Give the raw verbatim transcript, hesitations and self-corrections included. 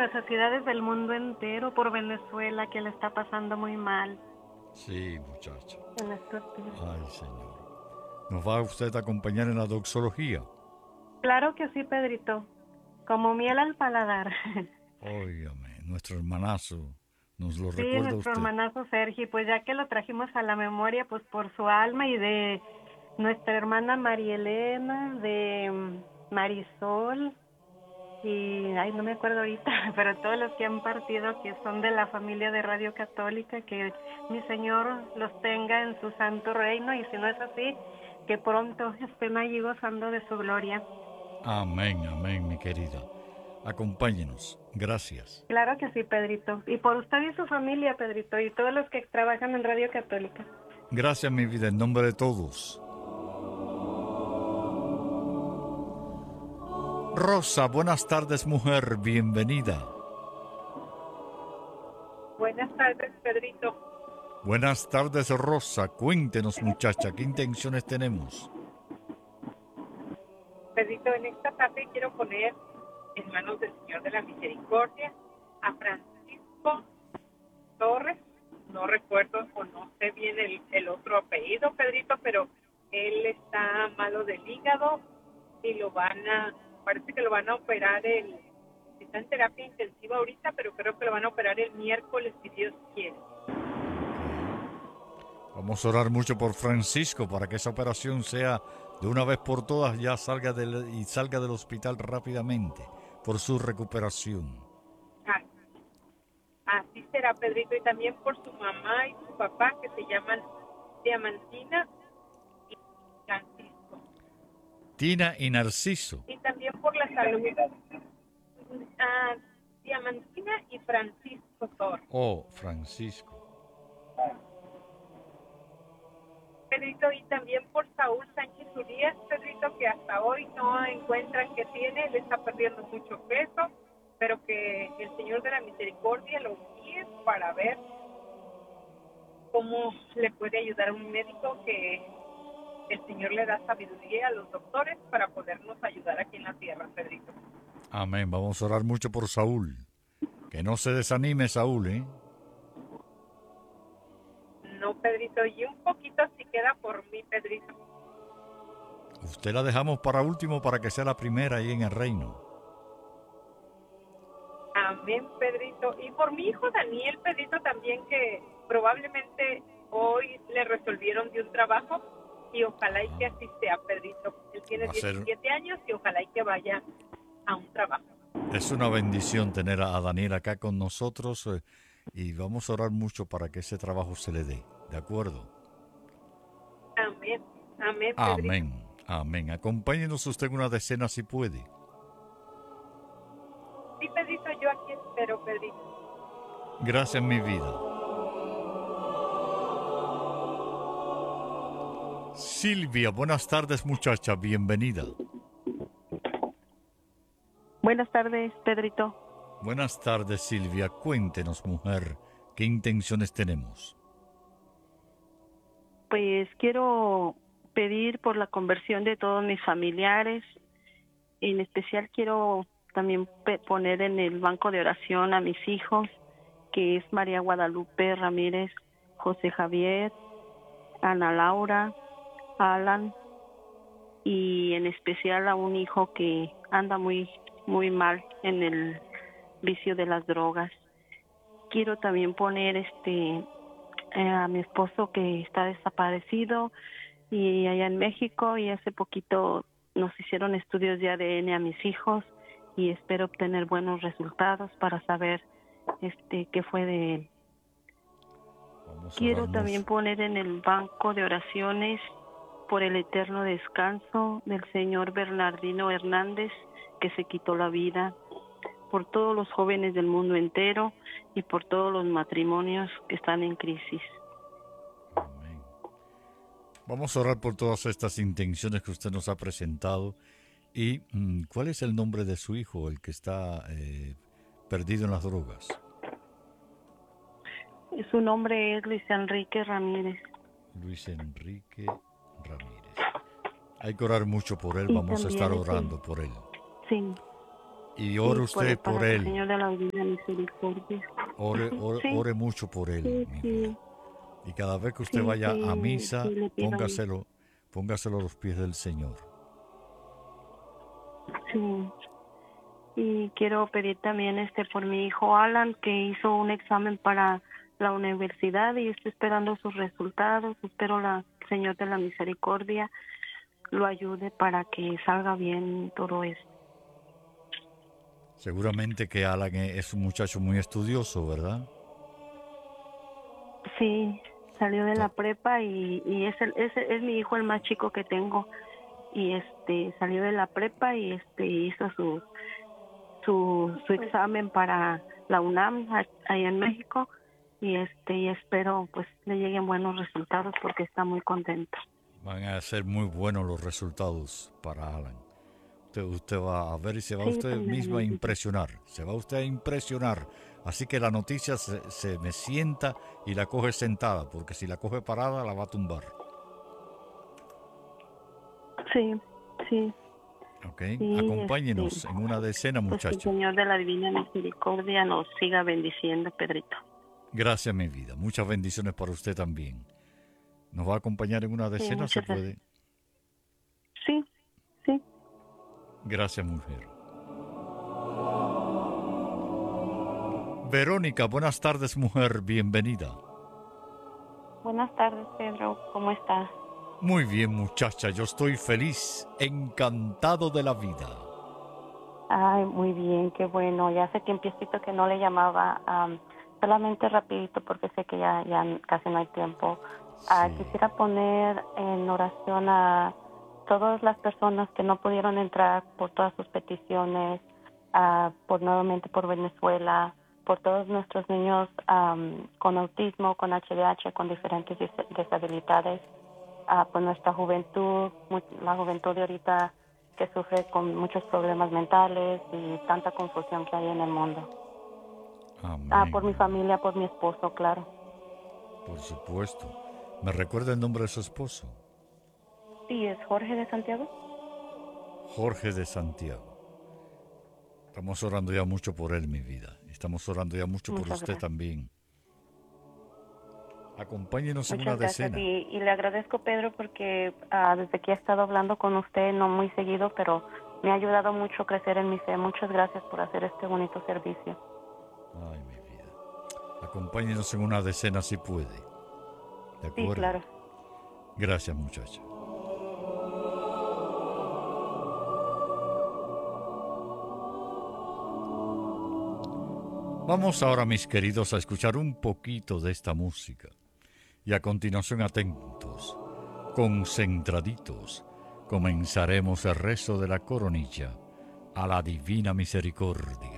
necesidades del mundo entero, por Venezuela, que le está pasando muy mal Sí, muchacha. en estos días. Ay, Señor. ¿Nos va usted a acompañar en la doxología? Claro que sí, Pedrito, como miel al paladar. Óigame, nuestro hermanazo, ¿nos lo Sí, recuerda nuestro usted? hermanazo Sergi, pues ya que lo trajimos a la memoria, pues por su alma y de nuestra hermana María Elena, de mm, Marisol, y ay, no me acuerdo ahorita, pero todos los que han partido que son de la familia de Radio Católica, que mi Señor los tenga en su santo reino, y si no es así, que pronto estén allí gozando de su gloria. Amén, amén, mi querida. Acompáñenos. Gracias. Claro que sí, Pedrito. Y por usted y su familia, Pedrito, y todos los que trabajan en Radio Católica. Gracias, mi vida, en nombre de todos. Rosa, buenas tardes, mujer. Bienvenida. Buenas tardes, Pedrito. Buenas tardes, Rosa. Cuéntenos, muchacha, ¿qué intenciones tenemos? Pedrito, en esta tarde quiero poner en manos del Señor de la Misericordia a Francisco Torres. No recuerdo o no sé bien el, el otro apellido, Pedrito, pero él está malo del hígado y lo van a, parece que lo van a operar el, está en terapia intensiva ahorita, pero creo que lo van a operar el miércoles si Dios quiere. Vamos a orar mucho por Francisco para que esa operación sea de una vez por todas, ya salga del, y salga del hospital rápidamente por su recuperación. Ah, así será, Pedrito, y también por su mamá y su papá, que se llaman Diamantina y Francisco. Tina y Narciso. Y también por la salud. Ah, Diamantina y Francisco Torres. Oh, Francisco. Pedrito, y también por Saúl Sánchez Urias, Pedrito, que hasta hoy no encuentran qué tiene, le está perdiendo mucho peso, pero que el Señor de la Misericordia lo guíe para ver cómo le puede ayudar a un médico, que el Señor le da sabiduría a los doctores para podernos ayudar aquí en la tierra, Pedrito. Amén. Vamos a orar mucho por Saúl. Que no se desanime, Saúl, ¿eh? No, Pedrito, y un poquito si queda por mí, Pedrito. Usted la dejamos para último para que sea la primera ahí en el reino. Amén, Pedrito. Y por mi hijo Daniel, Pedrito, también, que probablemente hoy le resolvieron de un trabajo, y ojalá y que así sea, Pedrito. Él tiene Va a ser- diecisiete años y ojalá y que vaya a un trabajo. Es una bendición tener a Daniel acá con nosotros eh, y vamos a orar mucho para que ese trabajo se le dé. ¿De acuerdo? Amén, amén, Pedrito. Amén. Amén. Acompáñenos usted en una decena si puede. Sí, Pedrito, yo aquí espero, Pedrito. Gracias, mi vida. Silvia, buenas tardes, muchacha. Bienvenida. Buenas tardes, Pedrito. Buenas tardes, Silvia. Cuéntenos, mujer, ¿qué intenciones tenemos? Pues quiero pedir por la conversión de todos mis familiares. En especial quiero también pe- poner en el banco de oración a mis hijos, que es María Guadalupe Ramírez, José Javier, Ana Laura, Alan, y en especial a un hijo que anda muy muy mal en el vicio de las drogas. Quiero también poner este eh, a mi esposo, que está desaparecido y allá en México, y hace poquito nos hicieron estudios de A D N a mis hijos y espero obtener buenos resultados para saber este qué fue de él. Vamos a Quiero orar también mucho. poner en el banco de oraciones por el eterno descanso del señor Bernardino Hernández, que se quitó la vida, por todos los jóvenes del mundo entero y por todos los matrimonios que están en crisis. Amén. Vamos a orar por todas estas intenciones que usted nos ha presentado. ¿Y mm, cuál es el nombre de su hijo, el que está eh, perdido en las drogas? Su nombre es Luis Enrique Ramírez. Luis Enrique Ramírez. Hay que orar mucho por él, Y vamos a estar también, orando sí. por él. Sí. Y ore y usted para por que el él. Señor de la Divina Misericordia. Ore, Ujú, ore, sí, ore mucho por él, sí, mi vida. sí, Y cada vez que usted sí, vaya a sí, sí, misa, le pido. póngaselo, póngaselo a los pies del Señor. Sí. Y quiero pedir también este por mi hijo Alan, que hizo un examen para la universidad y estoy esperando sus resultados. Espero la Señor de la Misericordia lo ayude para que salga bien todo esto. Seguramente que Alan es un muchacho muy estudioso, ¿verdad? Sí, salió de la To- prepa y, y es, el, es, es mi hijo el más chico que tengo. Y este salió de la prepa y este hizo su su, su examen para la UNAM a- allá en México y este y espero pues le lleguen buenos resultados porque está muy contento. Van a ser muy buenos los resultados para Alan. Usted, usted va a ver y se va Sí, usted mismo a primeramente Dios. impresionar. Se va usted a impresionar. Así que la noticia se, se me sienta y la coge sentada, porque si la coge parada la va a tumbar. Sí, sí, ¿Ok? sí, este, Acompáñenos en una decena, pues que el muchacho. Señor de la Divina Misericordia nos siga bendiciendo, Pedrito. Gracias, mi vida. Muchas bendiciones para usted también. ¿Nos va a acompañar en una Sí, decena? ¿Se muchas gracias. puede? Sí, sí. Gracias, mujer. Verónica, buenas tardes, mujer. Bienvenida. Buenas tardes, Pedro. ¿Cómo estás? Muy bien, muchacha. Yo estoy feliz, encantado de la vida. Ay, muy bien, qué bueno. Ya hace tiempecito que no le llamaba. am, solamente rapidito porque sé que ya, ya casi no hay tiempo. Ah, Sí. quisiera poner en oración a todas las personas que no pudieron entrar por todas sus peticiones, ah, por nuevamente por Venezuela, por todos nuestros niños am, con autismo, con H D H, con diferentes dis- disabilidades. Ah, pues nuestra juventud, mu- la juventud de ahorita que sufre con muchos problemas mentales y tanta confusión que hay en el mundo. Ah, Amén. por mi familia, por mi esposo, claro. Por supuesto. ¿Me recuerda el nombre de su esposo? Sí, es Jorge de Santiago. Jorge de Santiago. Estamos orando ya mucho por él, mi vida. Estamos orando ya mucho por Muchas usted gracias. también. Acompáñenos en una Muchas gracias. decena. Y, y le agradezco, Pedro, porque ah, desde que he estado hablando con usted, no muy seguido, pero me ha ayudado mucho a crecer en mi fe. Muchas gracias por hacer este bonito servicio. Ay, mi vida. Acompáñenos en una decena si puede. ¿De Sí, acuerdo? claro. Gracias, muchacha. Vamos ahora, mis queridos, a escuchar un poquito de esta música. Y a continuación, atentos, concentraditos, comenzaremos el rezo de la coronilla a la Divina Misericordia.